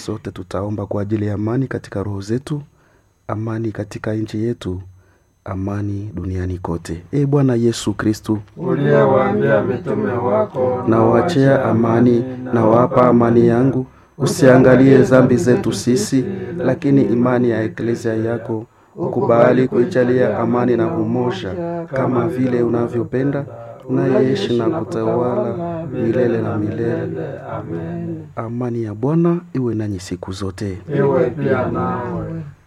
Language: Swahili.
Sote tutaomba kwa ajili ya amani katika roho zetu, amani katika nchi yetu, amani duniani kote. Bwana Yesu Kristo, uliyewaambia mitume wako, na waachia amani, na wapa amani yangu, usiangalie dhambi zetu sisi, lakini imani ya eklesia yako, ukubali kuijalia amani na umoja, kama vile unavyopenda, unayeishi na kutawala milele na milele. Amen. Amani ya Bwana iwe nanyi siku zote. Iwe pia nawe.